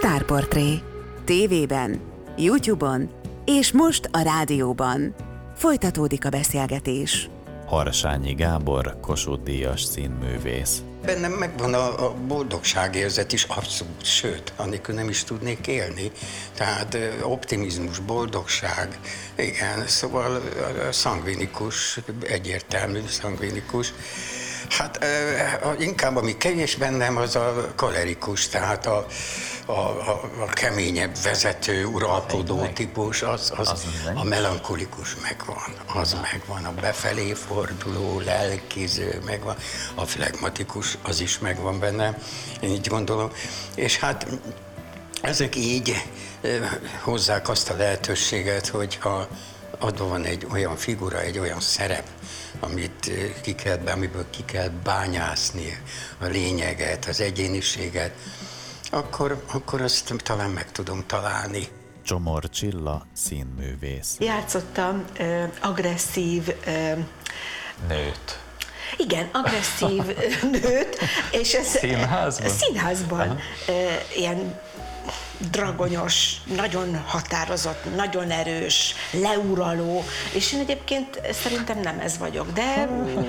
Sztárportré. TV-ben, YouTube-on és most a rádióban. Folytatódik a beszélgetés. Harsányi Gábor, Kossuth-díjas színművész. Bennem megvan a boldogságérzet is abszolút, sőt, anélkül nem is tudnék élni. Tehát optimizmus, boldogság, igen, szóval szangvinikus, egyértelmű szangvinikus. Hát inkább ami kevés bennem, az a kolerikus, tehát a keményebb vezető, uralkodó típus, az a melankolikus megvan, az megvan, a befelé forduló, lelkiző megvan, a flegmatikus, az is megvan benne, én így gondolom. És hát ezek így hozzák azt a lehetőséget, hogyha adva van egy olyan figura, egy olyan szerep, amiből ki kell bányászni a lényeget, az egyéniséget, akkor azt talán meg tudom találni. Csomor Csilla, színművész. Játszottam agresszív Nőt. Igen, agresszív nőt, és ez Színházban? Színházban. Ilyen dragonyos, nagyon határozott, nagyon erős, leuraló, és én egyébként szerintem nem ez vagyok, de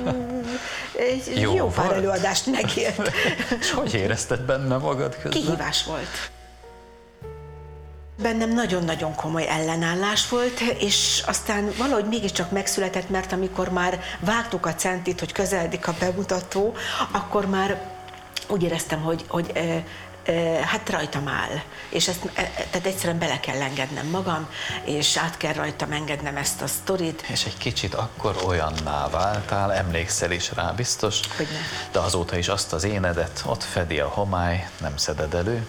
jó pár előadást megért. És hogy érezted benne magad közben? Kihívás volt. Bennem nagyon-nagyon komoly ellenállás volt, és aztán valahogy mégiscsak megszületett, mert amikor már vágtuk a centit, hogy közeledik a bemutató, akkor már úgy éreztem, hogy hát rajtam áll, és tehát egyszerűen bele kell engednem magam, és át kell rajtam engednem ezt a sztorit. És egy kicsit akkor olyanná váltál, emlékszel is rá biztos, Hogyne. De azóta is azt az énedet ott fedi a homály, nem szeded elő.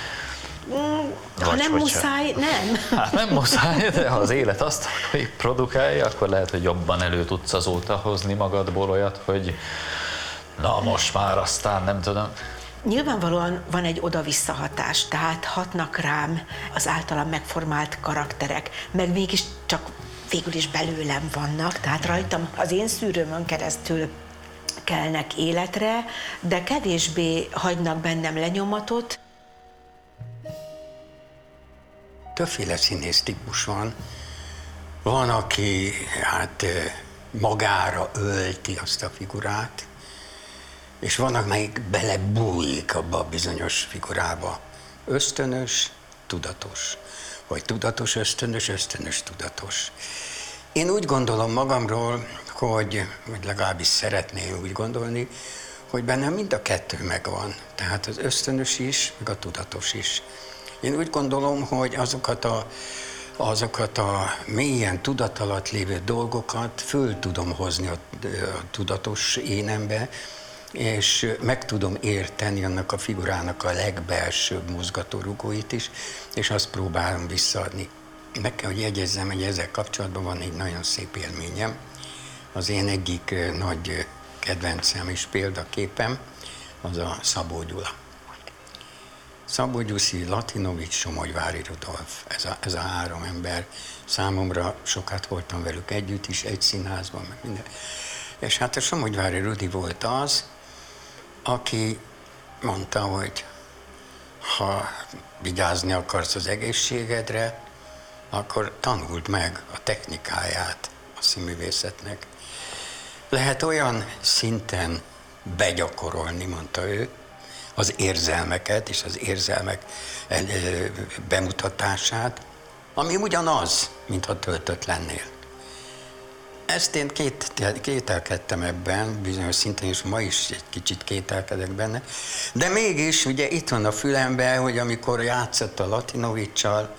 Ha nem muszáj, nem. Hát nem muszáj, de ha az élet azt produkálja, akkor lehet, hogy jobban elő tudsz azóta hozni magadból olyat, hogy na most már aztán nem tudom. Nyilvánvalóan van egy oda-vissza hatás, tehát hatnak rám az általam megformált karakterek, meg mégis csak végül is belőlem vannak, tehát rajtam az én szűrőmön keresztül kelnek életre, de kevésbé hagynak bennem lenyomatot. Többféle színész típus van. Van, aki hát magára ölti azt a figurát, és van, amelyik belebújik abba a bizonyos figurába. Ösztönös, tudatos. Vagy tudatos, ösztönös, ösztönös, tudatos. Én úgy gondolom magamról, hogy legalábbis szeretném úgy gondolni, hogy bennem mind a kettő megvan. Tehát az ösztönös is, meg a tudatos is. Én úgy gondolom, hogy azokat a mélyen tudat alatt lévő dolgokat föl tudom hozni a tudatos énembe, és meg tudom érteni annak a figurának a legbelsőbb mozgatórugóit is, és azt próbálom visszaadni. Meg kell, hogy jegyezzem, hogy ezzel kapcsolatban van egy nagyon szép élményem. Az én egyik nagy kedvencem és példaképem, az a Szabó Gyula. Szabó Gyuszi, Latinovics, Somogyvári Rudolf, ez a három ember. Számomra sokat voltam velük együtt is, egy színházban, meg minden. És hát a Somogyvári Rudi volt az, aki mondta, hogy ha vigyázni akarsz az egészségedre, akkor tanuld meg a technikáját a színművészetnek. Lehet olyan szinten begyakorolni, mondta ő, az érzelmeket és az érzelmek bemutatását, ami ugyanaz, mintha töltött lennél. Ezt én kételkedtem ebben, bizonyos szinten, és ma is egy kicsit kételkedek benne, de mégis ugye itt van a fülemben, hogy amikor játszott a Latinovics-sal,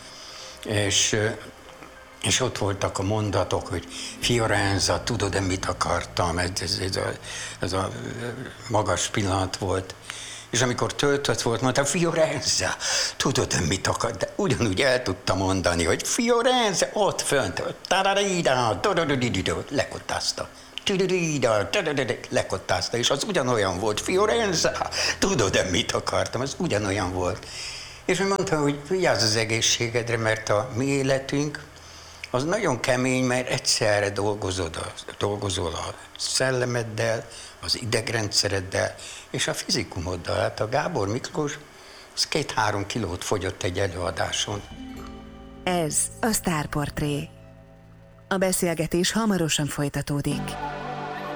és ott voltak a mondatok, hogy Fiorenza, tudod-e mit akartam, ez a magas pillanat volt. És amikor töltött volt, mondta, Fiorenza, tudod-e mit akar? De ugyanúgy el tudta mondani, hogy Fiorenza, ott fönt, lekottázta. Lekottázta, és az ugyanolyan volt. Fiorenza, tudod-e mit akartam? Az ugyanolyan volt. És ő mondta, hogy vigyázz az egészségedre, mert a mi életünk az nagyon kemény, mert egyszerre dolgozol a szellemeddel, az idegrendszereddel és a fizikumoddal. Hát a Gábor Miklós az 2-3 kilót fogyott egy előadáson. Ez a Sztárportré. A beszélgetés hamarosan folytatódik.